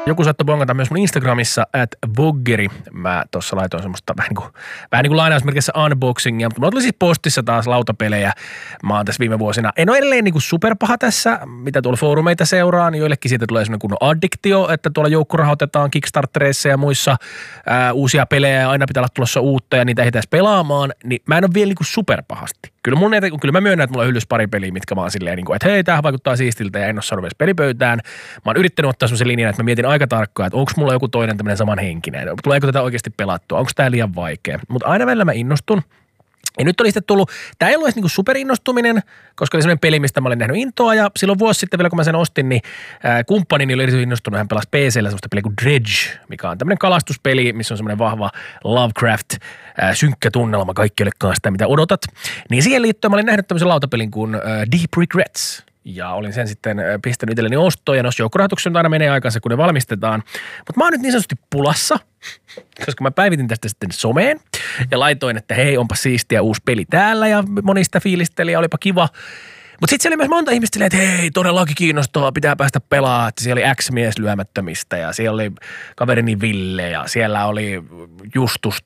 Joku saattoi bongata myös mun Instagramissa @voggeri. Mä tuossa laitoin semmoista vähän niin kuin lainausmerkissä unboxingia, mutta mulla tuli siis postissa taas lautapelejä. Mä oon tässä viime vuosina. En ole edelleen niin kuin superpaha tässä, mitä tuolla foorumeita seuraa, niin joillekin siitä tulee semmoinen kunnon addiktio, että tuolla joukkorahoitetaan Kickstartereissa ja muissa uusia pelejä ja aina pitää olla tulossa uutta ja niitä ehditään pelaamaan, niin mä en ole vielä niin kuin superpahasti. Kyllä mä myönnän, että mulla on hyllys pari peliä, mitkä mä oon silleen, niin kuin, että hei, tämähän vaikuttaa siistiltä ja en ole saanut edes pelipöytään. Mä oon yrittänyt ottaa semmoisen linjan, että mä mietin aika tarkkaan, että onko mulla joku toinen tämmöinen samanhenkinen, tuleeko tätä oikeasti pelattua, onko tää liian vaikea. Mutta aina välillä mä innostun. Ja nyt oli sitten tullut, tää ei ollut edes niinku superinnostuminen, koska oli semmoinen peli, mistä mä olin nähnyt intoa ja silloin vuosi sitten vielä kun mä sen ostin, niin kumppanini oli erityisesti innostunut, hän pelasi PC:llä semmoista peliä kuin Dredge, mikä on tämmöinen kalastuspeli, missä on semmoinen vahva Lovecraft, synkkä tunnelma, kaikki olekaan sitä mitä odotat. Niin siihen liittyen mä olin nähnyt tämmöisen lautapelin kuin Deep Regrets. Ja olin sen sitten pistänyt itselleni ostoon ja noissa joukkorahoitukset aina menee aikansa, kun ne valmistetaan. Mutta mä oon nyt niin sanotusti pulassa, koska mä päivitin tästä sitten someen ja laitoin, että hei, onpa siistiä uusi peli täällä ja monista fiilisteli ja olipa kiva. Mutta sitten siellä oli myös monta ihmistä silleen, että hei, todellakin kiinnostaa, pitää päästä pelaamaan. Että siellä oli X-mies lyömättömistä ja siellä oli kaverini Ville ja siellä oli Justus